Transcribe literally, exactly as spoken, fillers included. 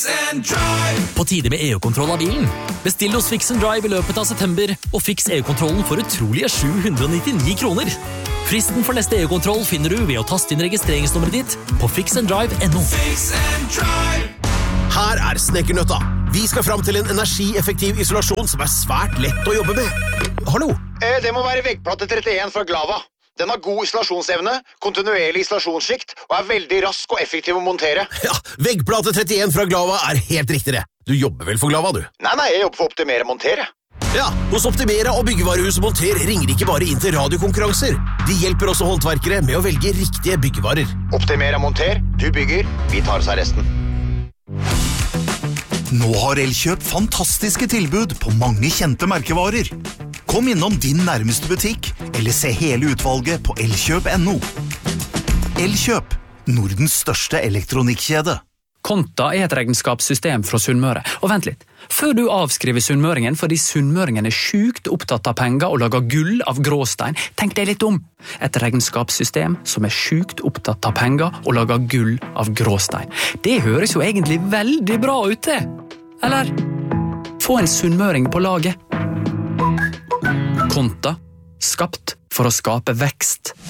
and Drive. På tide med E U-kontroll av bilen. Bestill hos Fix and Drive i løpet av september, og fiks E U-kontrollen for utrolige sju hundre og nittini kroner. Fristen for neste E U-kontroll finner du ved å taste inn registreringsnummeret ditt på fix and drive punktum no. Fix and Drive. Her er Snekkernøtta. Vi skal fram til en energieffektiv isolasjon som er svært lett å jobbe med. Hallo? Eh, det må være veggplate trettien fra Glava. Den har god isolasjonsevne, kontinuerlig isolasjonsskikt og er veldig rask og effektiv å montere. Ja, veggplate trettien fra Glava er helt riktig det. Du jobber vel for Glava, du? Nei, nei, jeg jobber for Optimera Montere. Ja, hos Optimera og Byggevarehuset Monter ringer ikke bare inn til radiokonkurranser. De hjelper også håndverkere med å velge riktige byggevarer. Optimera Monter, du bygger, vi tar oss av resten. Nå har Elkjøp fantastiske tilbud på mange kjente merkevarer. Kom innom din nærmeste butikk, eller se hele utvalget på elkjøp punktum no. Elkjøp, Nordens største elektronikkjede. Konta er et regnskapssystem fra Sunnmøre. Og vent litt, før du avskriver sunnmøringen fordi sunnmøringen er sykt opptatt av penger og lager gull av gråstein, tenk deg litt om. Et regnskapssystem som er sykt opptatt av penger og lager gull av gråstein. Det høres jo egentlig veldig bra ut det. Eller? Få en sunnmøring på laget. Konta, skapt for å skape vekst.